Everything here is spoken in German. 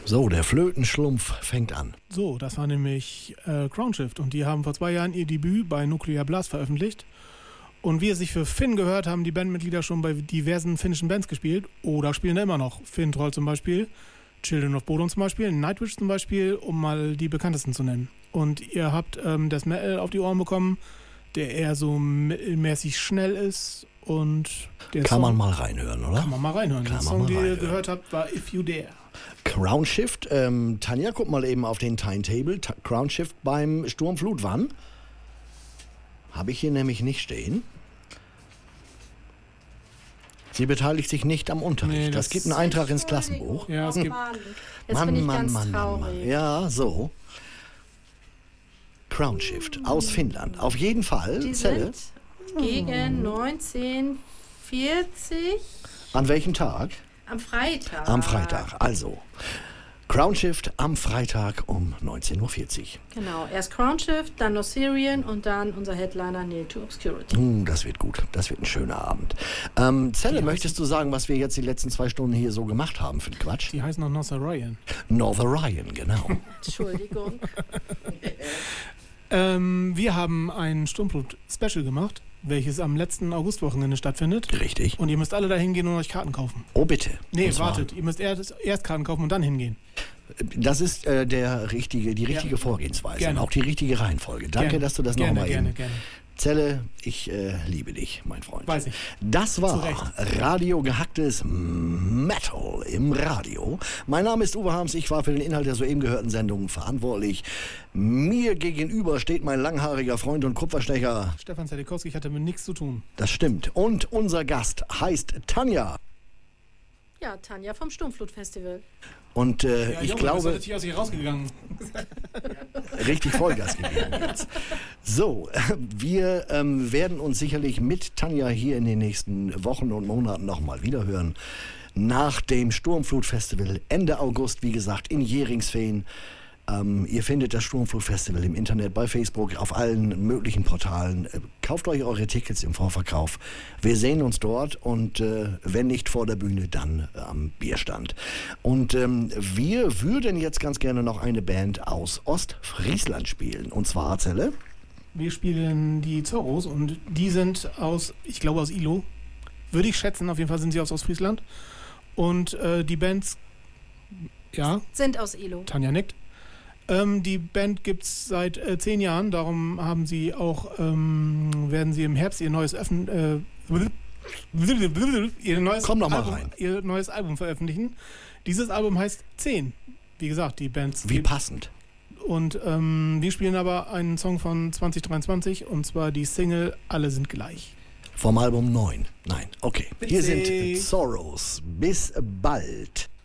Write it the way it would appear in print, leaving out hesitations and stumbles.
So, der Flötenschlumpf fängt an. So, das war nämlich Crownshift und die haben vor 2 Jahren ihr Debüt bei Nuclear Blast veröffentlicht. Und wie es sich für Finn gehört, haben die Bandmitglieder schon bei diversen finnischen Bands gespielt oder spielen da immer noch. Finn Troll zum Beispiel, Children of Bodom zum Beispiel, Nightwish zum Beispiel, um mal die bekanntesten zu nennen. Und ihr habt das Metal auf die Ohren bekommen, der eher so mittelmäßig schnell ist und der Kann man mal reinhören, oder? Kann man mal reinhören. Der Song, den ihr gehört habt, war If You Dare. Crownshift, Tanja, guck mal eben auf den Timetable. Crownshift beim Sturmflut, wann? Habe ich hier nämlich nicht stehen. Sie beteiligt sich nicht am Unterricht. Nee, das gibt einen Eintrag ins Klassenbuch. Ja, es gibt... Jetzt bin ich ganz traurig. Ja, so. Crownshift aus Finnland. Auf jeden Fall. Die Zelle. sind gegen 1940 An welchem Tag? am Freitag. Am Freitag. Also, Crownshift am Freitag um 19.40 Uhr. Genau, erst Crownshift, dann Syrian und dann unser Headliner Nail to Obscurity. Das wird gut. Das wird ein schöner Abend. Zelle, möchtest du sagen, was wir jetzt die letzten 2 Stunden hier so gemacht haben für den Quatsch? Die heißen noch Northern. Northern, genau. Entschuldigung. Wir haben ein Sturmflut-Special gemacht, welches am letzten Augustwochenende stattfindet. Richtig. Und ihr müsst alle da hingehen und euch Karten kaufen. Oh, bitte. Nee, Und zwar- wartet. Ihr müsst erst Karten kaufen und dann hingehen. Das ist die richtige Vorgehensweise Gerne. und auch die richtige Reihenfolge. Danke, Gerne. dass du das Gerne, nochmal eben... gerne. Zelle, ich liebe dich, mein Freund. Weiß ich. Das Zu war Recht. Radio gehacktes Metal im Radio. Mein Name ist Uwe Harms, ich war für den Inhalt der soeben gehörten Sendungen verantwortlich. Mir gegenüber steht mein langhaariger Freund und Kupferstecher. Stefan Zelikowski, ich hatte mit nichts zu tun. Das stimmt. Und unser Gast heißt Tanja. Ja, Tanja vom Sturmflut-Festival. Und ich Das glaube... ist hier rausgegangen. Richtig Vollgas gegeben jetzt. So, wir werden uns sicherlich mit Tanja hier in den nächsten Wochen und Monaten nochmal wiederhören. Nach dem Sturmflut-Festival Ende August, wie gesagt, in Jeringsfehn. Ihr findet das Sturmflut-Festival im Internet, bei Facebook, auf allen möglichen Portalen. Kauft euch eure Tickets im Vorverkauf. Wir sehen uns dort und wenn nicht vor der Bühne, dann am Bierstand. Und wir würden jetzt ganz gerne noch eine Band aus Ostfriesland spielen. Und zwar, Zelle? Wir spielen die Zorros und die sind ich glaube aus Ilo. Würde ich schätzen, auf jeden Fall sind sie aus Ostfriesland. Und die Bands, ja, Sind aus Ilo. Tanja nickt. Die Band gibt es seit 10 Jahren, darum haben sie auch, werden sie im Herbst ihr neues Komm noch mal rein. Ihr neues Album veröffentlichen. Dieses Album heißt 10. Wie gesagt, die Bands. Wie passend. Und wir spielen aber einen Song von 2023 und zwar die Single Alle sind gleich. Vom Album 9. Nein, okay. Hier sind Witzig. Sorrows. Bis bald.